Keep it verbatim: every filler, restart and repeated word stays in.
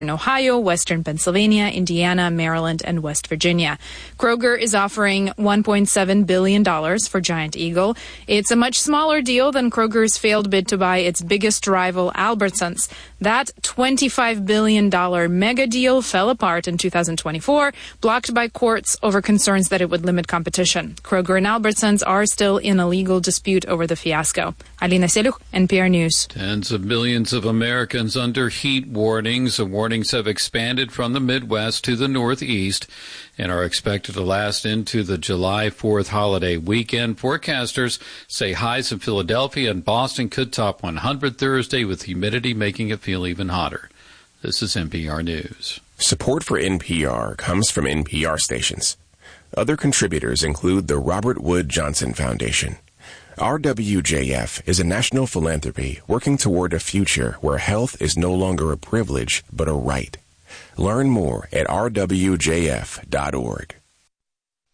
in Ohio, Western Pennsylvania, Indiana, Maryland, and West Virginia. Kroger is offering one point seven billion dollars for Giant Eagle. It's a much smaller deal than Kroger's failed bid to buy its biggest rival, Albertsons. That twenty-five billion dollars mega deal fell apart in two thousand twenty-four, blocked by courts over concerns that it would limit competition. Kroger and Albertsons are still in a legal dispute over the fiasco. Alina Seluch, N P R News. Tens of millions of Americans under heat warnings. The warnings have expanded from the Midwest to the Northeast and are expected to last into the July fourth holiday weekend. Forecasters say highs in Philadelphia and Boston could top one hundred Thursday, with humidity making it feel even hotter. This is N P R News. Support for N P R comes from N P R stations. Other contributors include the Robert Wood Johnson Foundation. R W J F is a national philanthropy working toward a future where health is no longer a privilege but a right. Learn more at r w j f dot org.